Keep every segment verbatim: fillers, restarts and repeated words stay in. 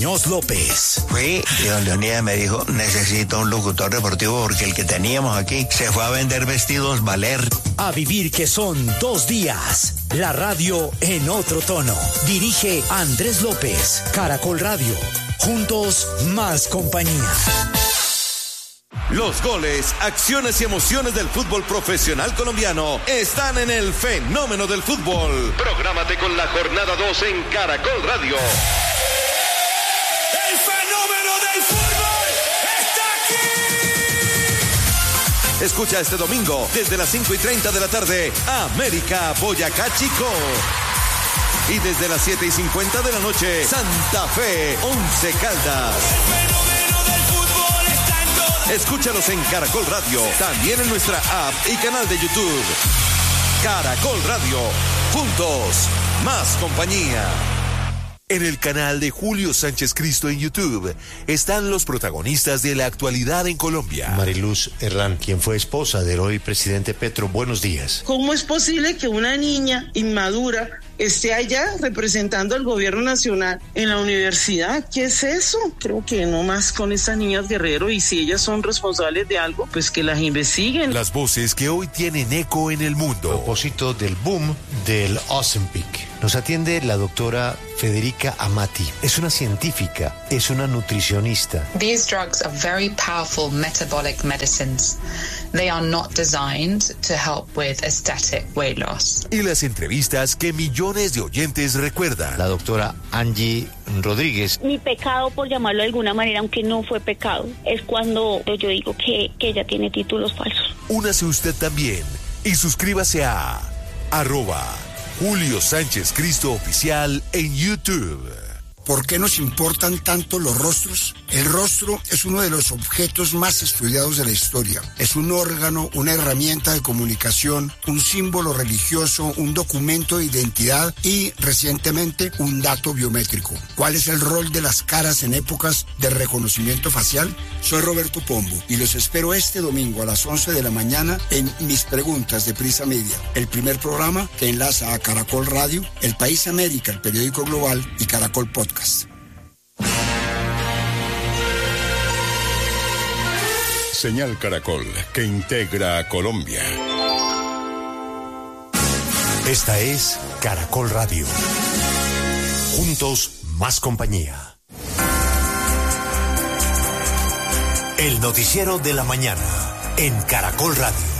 Muñoz López. Fui y don Leonidas me dijo, necesito un locutor deportivo porque el que teníamos aquí se fue a vender vestidos Valer. A vivir que son dos días. La radio en otro tono. Dirige Andrés López. Caracol Radio. Juntos, más compañía. Los goles, acciones y emociones del fútbol profesional colombiano están en el fenómeno del fútbol. Prográmate con la jornada dos en Caracol Radio. El fenómeno del fútbol está aquí. Escucha este domingo desde las cinco y treinta de la tarde, América Boyacá Chico. Y desde las siete y cincuenta de la noche, Santa Fe Once Caldas. Escúchanos en Caracol Radio, también en nuestra app y canal de YouTube. Caracol Radio, juntos, más compañía. En el canal de Julio Sánchez Cristo en YouTube están los protagonistas de la actualidad en Colombia. Mariluz Herrán, quien fue esposa del hoy presidente Petro, buenos días. ¿Cómo es posible que una niña inmadura esté allá representando al gobierno nacional en la universidad? ¿Qué es eso? Creo que no más con estas niñas Guerrero, y si ellas son responsables de algo, pues que las investiguen. Las voces que hoy tienen eco en el mundo. A propósito del boom del Ozempic, nos atiende la doctora Federica Amati. Es una científica, es una nutricionista. These drugs are very powerful metabolic medicines. They are not designed to help with aesthetic weight loss. Y las entrevistas que millones de oyentes recuerdan. La doctora Angie Rodríguez. Mi pecado, por llamarlo de alguna manera, aunque no fue pecado, es cuando yo digo que, que ella tiene títulos falsos. Únase usted también y suscríbase a arroba Julio Sánchez Cristo Oficial en YouTube. ¿Por qué nos importan tanto los rostros? El rostro es uno de los objetos más estudiados de la historia. Es un órgano, una herramienta de comunicación, un símbolo religioso, un documento de identidad y, recientemente, un dato biométrico. ¿Cuál es el rol de las caras en épocas de reconocimiento facial? Soy Roberto Pombo y los espero este domingo a las once de la mañana en Mis Preguntas de Prisa Media, el primer programa que enlaza a Caracol Radio, El País América, el periódico global y Caracol Podcast. Señal Caracol, que integra a Colombia. Esta es Caracol Radio. Juntos, más compañía. El noticiero de la mañana en Caracol Radio.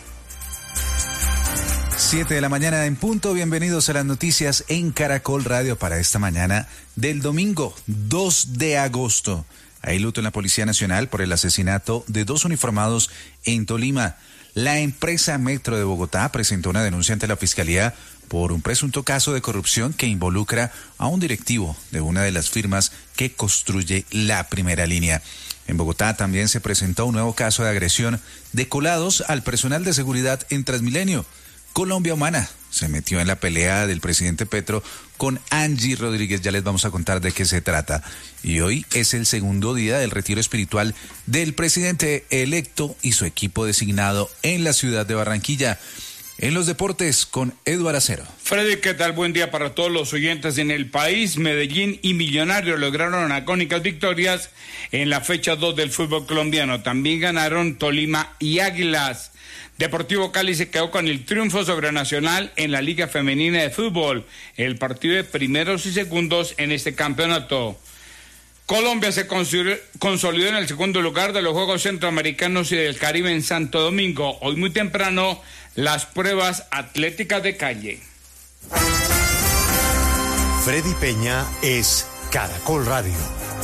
Siete de la mañana en punto. Bienvenidos a las noticias en Caracol Radio para esta mañana del domingo dos de agosto. Hay luto en la Policía Nacional por el asesinato de dos uniformados en Tolima. La empresa Metro de Bogotá presentó una denuncia ante la Fiscalía por un presunto caso de corrupción que involucra a un directivo de una de las firmas que construye la primera línea. En Bogotá también se presentó un nuevo caso de agresión de colados al personal de seguridad en Transmilenio. Colombia Humana se metió en la pelea del presidente Petro con Angie Rodríguez. Ya les vamos a contar de qué se trata. Y hoy es el segundo día del retiro espiritual del presidente electo y su equipo designado en la ciudad de Barranquilla. En los deportes con Eduardo Acero. Freddy, ¿qué tal? Buen día para todos los oyentes en el país. Medellín y Millonarios lograron agónicas victorias en la fecha dos del fútbol colombiano. También ganaron Tolima y Águilas. Deportivo Cali se quedó con el triunfo sobre Nacional en la Liga Femenina de Fútbol, el partido de primeros y segundos en este campeonato. Colombia se consolidó en el segundo lugar de los Juegos Centroamericanos y del Caribe en Santo Domingo. Hoy muy temprano, las pruebas atléticas de calle. Freddy Peña es Caracol Radio.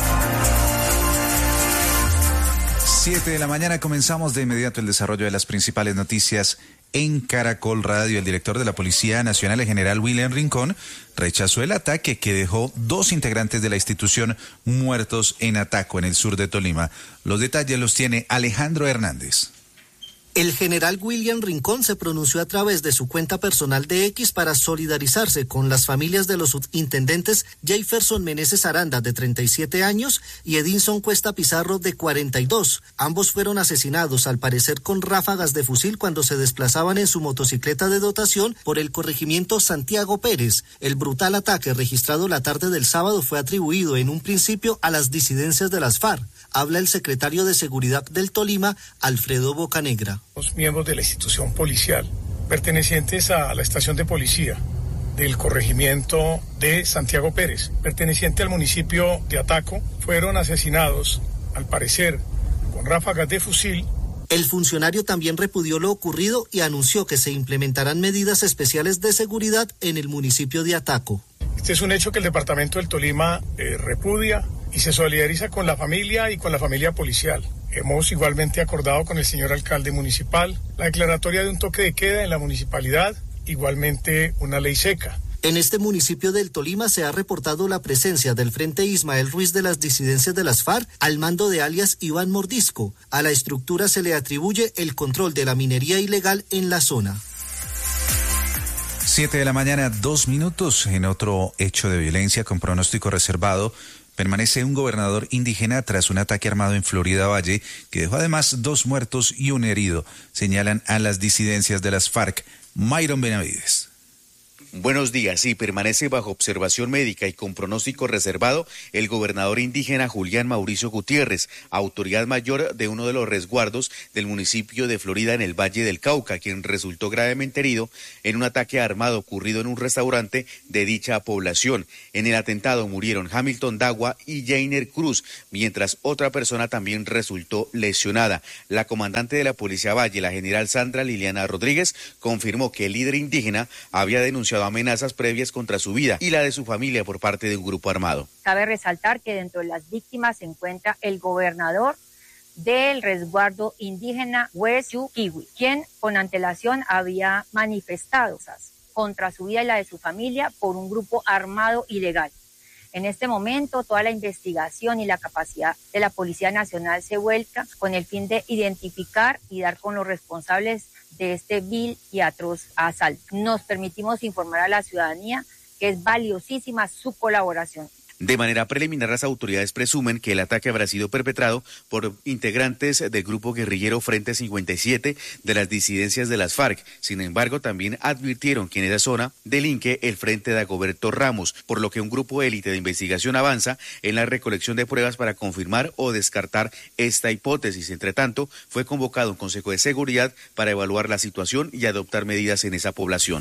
Siete de la mañana comenzamos de inmediato el desarrollo de las principales noticias en Caracol Radio. El director de la Policía Nacional, el general William Rincón, rechazó el ataque que dejó dos integrantes de la institución muertos en Ataco, en el sur de Tolima. Los detalles los tiene Alejandro Hernández. El general William Rincón se pronunció a través de su cuenta personal de X para solidarizarse con las familias de los subintendentes Jefferson Meneses Aranda, de treinta y siete años, y Edinson Cuesta Pizarro, de cuarenta y dos. Ambos fueron asesinados, al parecer con ráfagas de fusil, cuando se desplazaban en su motocicleta de dotación por el corregimiento Santiago Pérez. El brutal ataque registrado la tarde del sábado fue atribuido en un principio a las disidencias de las FARC. Habla el secretario de Seguridad del Tolima, Alfredo Bocanegra. Los miembros de la institución policial, pertenecientes a la estación de policía del corregimiento de Santiago Pérez, perteneciente al municipio de Ataco, fueron asesinados, al parecer, con ráfagas de fusil. El funcionario también repudió lo ocurrido y anunció que se implementarán medidas especiales de seguridad en el municipio de Ataco. Este es un hecho que el departamento del Tolima eh, repudia y se solidariza con la familia y con la familia policial. Hemos igualmente acordado con el señor alcalde municipal la declaratoria de un toque de queda en la municipalidad, igualmente una ley seca. En este municipio del Tolima se ha reportado la presencia del Frente Ismael Ruiz de las disidencias de las FARC al mando de alias Iván Mordisco. A la estructura se le atribuye el control de la minería ilegal en la zona. Siete de la mañana, dos minutos. En otro hecho de violencia con pronóstico reservado, permanece un gobernador indígena tras un ataque armado en Florida Valle que dejó además dos muertos y un herido, señalan a las disidencias de las FARC. Myron Benavides. Buenos días. Sí, permanece bajo observación médica y con pronóstico reservado el gobernador indígena Julián Mauricio Gutiérrez, autoridad mayor de uno de los resguardos del municipio de Florida en el Valle del Cauca, quien resultó gravemente herido en un ataque armado ocurrido en un restaurante de dicha población. En el atentado murieron Hamilton Dagua y Jainer Cruz, mientras otra persona también resultó lesionada. La comandante de la Policía Valle, la general Sandra Liliana Rodríguez, confirmó que el líder indígena había denunciado amenazas previas contra su vida y la de su familia por parte de un grupo armado. Cabe resaltar que dentro de las víctimas se encuentra el gobernador del resguardo indígena Huesu Kiwi, quien con antelación había manifestado contra su vida y la de su familia por un grupo armado ilegal. En este momento, toda la investigación y la capacidad de la Policía Nacional se vuelca con el fin de identificar y dar con los responsables de este vil y atroz asalto. Nos permitimos informar a la ciudadanía que es valiosísima su colaboración. De manera preliminar, las autoridades presumen que el ataque habrá sido perpetrado por integrantes del grupo guerrillero Frente cincuenta y siete de las disidencias de las FARC. Sin embargo, también advirtieron que en esa zona delinque el Frente de Dagoberto Ramos, por lo que un grupo élite de investigación avanza en la recolección de pruebas para confirmar o descartar esta hipótesis. Entre tanto, fue convocado un Consejo de Seguridad para evaluar la situación y adoptar medidas en esa población.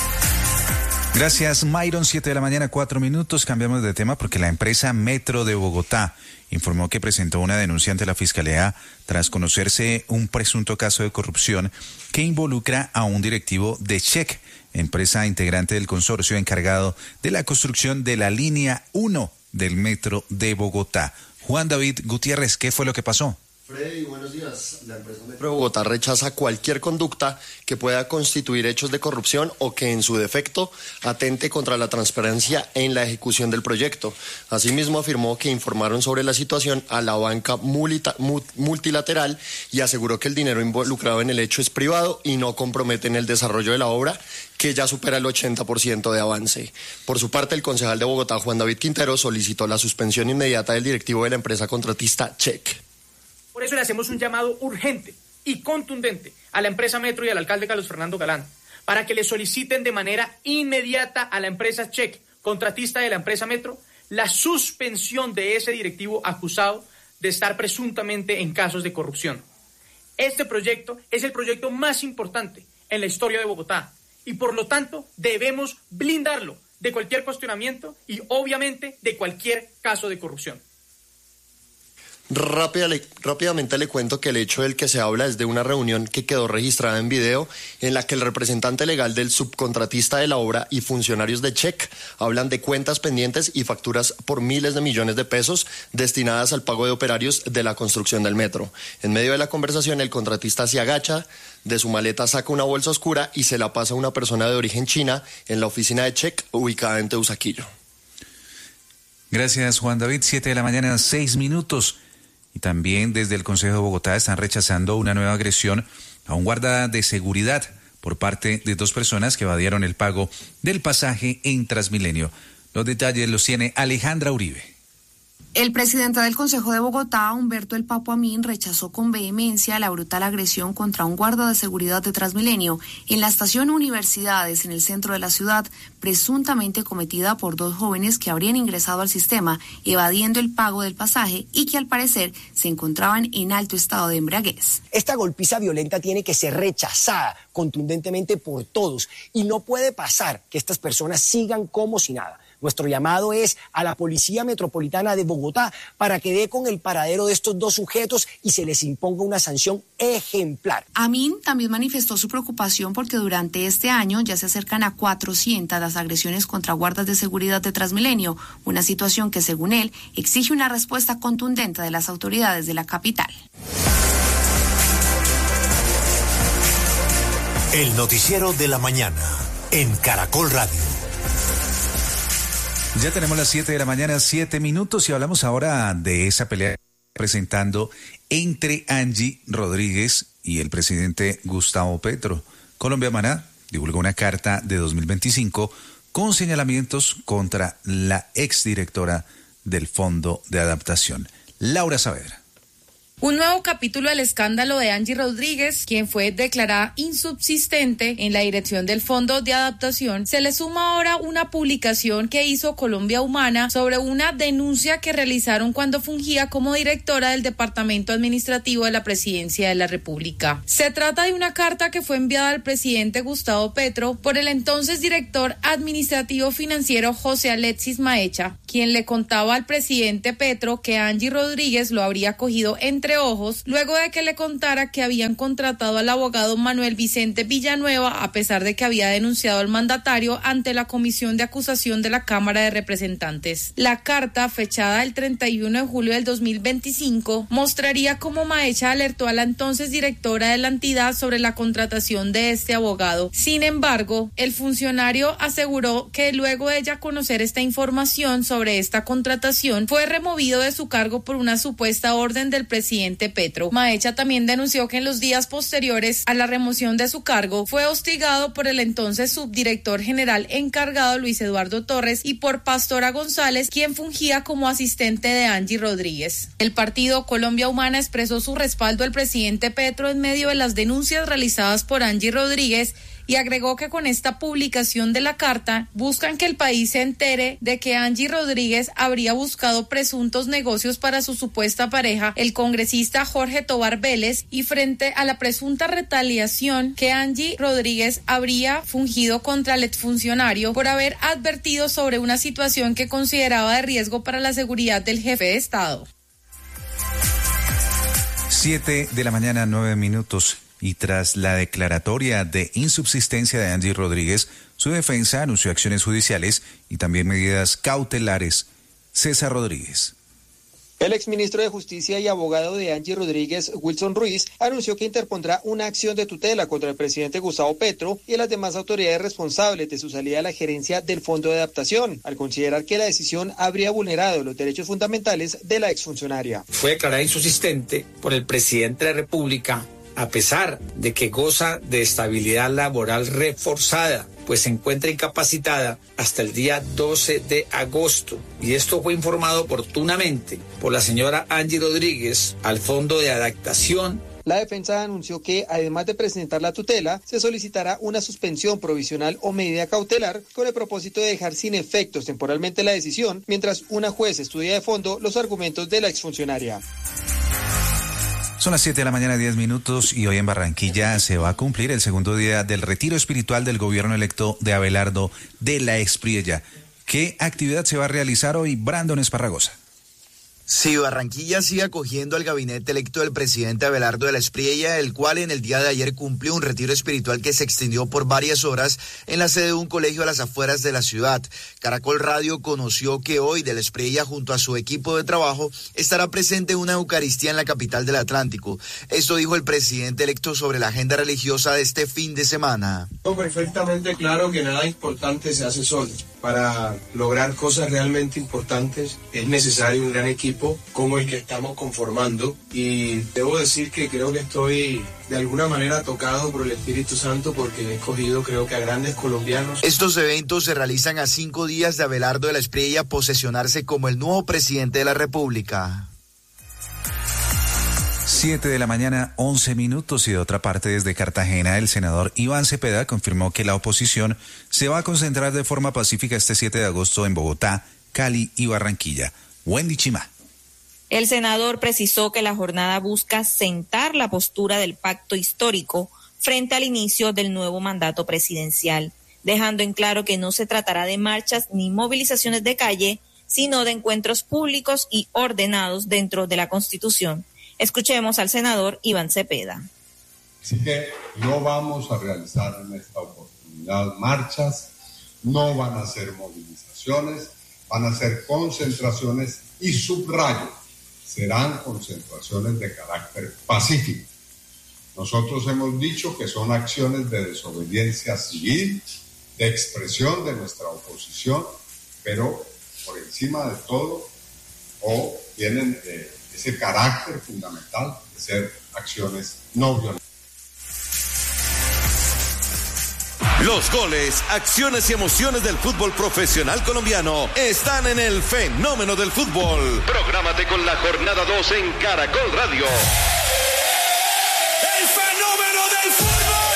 Gracias, Myron. Siete de la mañana, cuatro minutos. Cambiamos de tema porque la empresa Metro de Bogotá informó que presentó una denuncia ante la Fiscalía tras conocerse un presunto caso de corrupción que involucra a un directivo de Check, empresa integrante del consorcio encargado de la construcción de la línea uno del Metro de Bogotá. Juan David Gutiérrez, ¿qué fue lo que pasó? Freddy, buenos días. La empresa Metro de Bogotá rechaza cualquier conducta que pueda constituir hechos de corrupción o que en su defecto atente contra la transparencia en la ejecución del proyecto. Asimismo, afirmó que informaron sobre la situación a la banca mulita, multilateral y aseguró que el dinero involucrado en el hecho es privado y no compromete en el desarrollo de la obra, que ya supera el ochenta por ciento de avance. Por su parte, el concejal de Bogotá, Juan David Quintero, solicitó la suspensión inmediata del directivo de la empresa contratista Check. Por eso le hacemos un llamado urgente y contundente a la empresa Metro y al alcalde Carlos Fernando Galán para que le soliciten de manera inmediata a la empresa Check, contratista de la empresa Metro, la suspensión de ese directivo acusado de estar presuntamente en casos de corrupción. Este proyecto es el proyecto más importante en la historia de Bogotá y por lo tanto debemos blindarlo de cualquier cuestionamiento y obviamente de cualquier caso de corrupción. Rápida, rápidamente le cuento que el hecho del que se habla es de una reunión que quedó registrada en video en la que el representante legal del subcontratista de la obra y funcionarios de Check hablan de cuentas pendientes y facturas por miles de millones de pesos destinadas al pago de operarios de la construcción del metro. En medio de la conversación, el contratista se agacha, de su maleta saca una bolsa oscura y se la pasa a una persona de origen china en la oficina de Check ubicada en Teusaquillo. Gracias, Juan David. Siete de la mañana, seis minutos. Y también desde el Consejo de Bogotá están rechazando una nueva agresión a un guarda de seguridad por parte de dos personas que evadieron el pago del pasaje en Transmilenio. Los detalles los tiene Alejandra Uribe. El presidente del Consejo de Bogotá, Humberto El Papo Amin, rechazó con vehemencia la brutal agresión contra un guarda de seguridad de Transmilenio en la estación Universidades, en el centro de la ciudad, presuntamente cometida por dos jóvenes que habrían ingresado al sistema evadiendo el pago del pasaje y que al parecer se encontraban en alto estado de embriaguez. Esta golpiza violenta tiene que ser rechazada contundentemente por todos y no puede pasar que estas personas sigan como si nada. Nuestro llamado es a la Policía Metropolitana de Bogotá para que dé con el paradero de estos dos sujetos y se les imponga una sanción ejemplar. Amin también manifestó su preocupación porque durante este año ya se acercan a cuatrocientas las agresiones contra guardas de seguridad de Transmilenio, una situación que según él exige una respuesta contundente de las autoridades de la capital. El noticiero de la mañana en Caracol Radio. Ya tenemos las siete de la mañana, siete minutos, y hablamos ahora de esa pelea presentando entre Angie Rodríguez y el presidente Gustavo Petro. Colombia Humana divulgó una carta de dos mil veinticinco con señalamientos contra la exdirectora del Fondo de Adaptación, Laura Saavedra. Un nuevo capítulo del escándalo de Angie Rodríguez, quien fue declarada insubsistente en la dirección del Fondo de Adaptación. Se le suma ahora una publicación que hizo Colombia Humana sobre una denuncia que realizaron cuando fungía como directora del Departamento Administrativo de la Presidencia de la República. Se trata de una carta que fue enviada al presidente Gustavo Petro por el entonces director administrativo financiero José Alexis Maecha, quien le contaba al presidente Petro que Angie Rodríguez lo habría cogido entre ojos luego de que le contara que habían contratado al abogado Manuel Vicente Villanueva a pesar de que había denunciado al mandatario ante la Comisión de Acusación de la Cámara de Representantes. La carta, fechada el treinta y uno de julio del dos mil veinticinco, mostraría cómo Maecha alertó a la entonces directora de la entidad sobre la contratación de este abogado. Sin embargo, el funcionario aseguró que luego de ella conocer esta información sobre esta contratación, fue removido de su cargo por una supuesta orden del presidente Petro. Maecha también denunció que en los días posteriores a la remoción de su cargo fue hostigado por el entonces subdirector general encargado Luis Eduardo Torres y por Pastora González, quien fungía como asistente de Angie Rodríguez. El partido Colombia Humana expresó su respaldo al presidente Petro en medio de las denuncias realizadas por Angie Rodríguez y agregó que con esta publicación de la carta buscan que el país se entere de que Angie Rodríguez habría buscado presuntos negocios para su supuesta pareja, el congresista Jorge Tobar Vélez, y frente a la presunta retaliación que Angie Rodríguez habría fungido contra el exfuncionario por haber advertido sobre una situación que consideraba de riesgo para la seguridad del jefe de Estado. Siete de la mañana, nueve minutos. Y tras la declaratoria de insubsistencia de Angie Rodríguez, su defensa anunció acciones judiciales y también medidas cautelares. César Rodríguez. El exministro de Justicia y abogado de Angie Rodríguez, Wilson Ruiz, anunció que interpondrá una acción de tutela contra el presidente Gustavo Petro y las demás autoridades responsables de su salida a la gerencia del Fondo de Adaptación, al considerar que la decisión habría vulnerado los derechos fundamentales de la exfuncionaria. Fue declarada insubsistente por el presidente de la República, a pesar de que goza de estabilidad laboral reforzada, pues se encuentra incapacitada hasta el día doce de agosto. Y esto fue informado oportunamente por la señora Angie Rodríguez al Fondo de Adaptación. La defensa anunció que, además de presentar la tutela, se solicitará una suspensión provisional o medida cautelar con el propósito de dejar sin efectos temporalmente la decisión, mientras una juez estudia de fondo los argumentos de la exfuncionaria. Son las siete de la mañana, diez minutos, y hoy en Barranquilla se va a cumplir el segundo día del retiro espiritual del gobierno electo de Abelardo de la Espriella. ¿Qué actividad se va a realizar hoy, Brandon Esparragosa? Sí, Barranquilla sigue acogiendo al gabinete electo del presidente Abelardo de la Espriella, el cual en el día de ayer cumplió un retiro espiritual que se extendió por varias horas en la sede de un colegio a las afueras de la ciudad. Caracol Radio conoció que hoy de la Espriella, junto a su equipo de trabajo, estará presente una Eucaristía en la capital del Atlántico. Esto dijo el presidente electo sobre la agenda religiosa de este fin de semana. Perfectamente claro que nada importante se hace solo. para lograr cosas realmente importantes es necesario un gran equipo como el que estamos conformando, y debo decir que creo que estoy de alguna manera tocado por el Espíritu Santo porque he escogido, creo que a grandes colombianos. Estos eventos se realizan a cinco días de Abelardo de la Espriella posesionarse como el nuevo presidente de la República. Siete de la mañana, once minutos, y de otra parte, desde Cartagena, el senador Iván Cepeda confirmó que la oposición se va a concentrar de forma pacífica este siete de agosto en Bogotá, Cali y Barranquilla. Wendy Chima. El senador precisó que la jornada busca sentar la postura del pacto histórico frente al inicio del nuevo mandato presidencial, dejando en claro que no se tratará de marchas ni movilizaciones de calle, sino de encuentros públicos y ordenados dentro de la Constitución. Escuchemos al senador Iván Cepeda. Así que no vamos a realizar en esta oportunidad marchas, no van a ser movilizaciones, van a ser concentraciones y subrayo, serán concentraciones de carácter pacífico. Nosotros hemos dicho que son acciones de desobediencia civil, de expresión de nuestra oposición, pero por encima de todo, o tienen eh, ese carácter fundamental de ser acciones no violentas. Los goles, acciones y emociones del fútbol profesional colombiano están en el fenómeno del fútbol. Prográmate con la jornada dos en Caracol Radio. El fenómeno del fútbol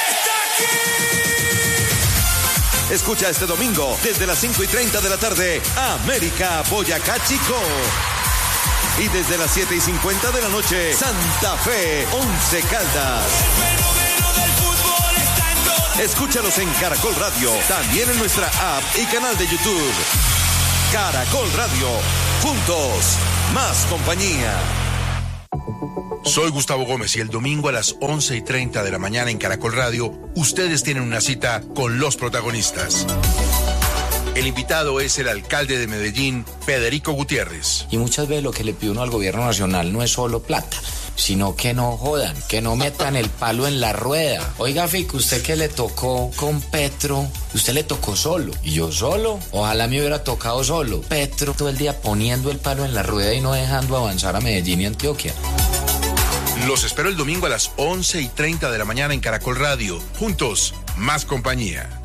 está aquí. Escucha este domingo desde las cinco y treinta de la tarde, América Boyacá Chico. Y desde las siete y cincuenta de la noche, Santa Fe, Once Caldas. Escúchalos en Caracol Radio, también en nuestra app y canal de YouTube. Caracol Radio, juntos, más compañía. Soy Gustavo Gómez y el domingo a las once y treinta de la mañana en Caracol Radio, ustedes tienen una cita con los protagonistas. El invitado es el alcalde de Medellín, Federico Gutiérrez. Y muchas veces lo que le pide uno al gobierno nacional no es solo plata, sino que no jodan, que no metan el palo en la rueda. Oiga, Fico, usted que le tocó con Petro, usted le tocó solo. ¿Y yo solo? Ojalá me hubiera tocado solo. Petro todo el día poniendo el palo en la rueda y no dejando avanzar a Medellín y Antioquia. Los espero el domingo a las once y treinta de la mañana en Caracol Radio. Juntos, más compañía.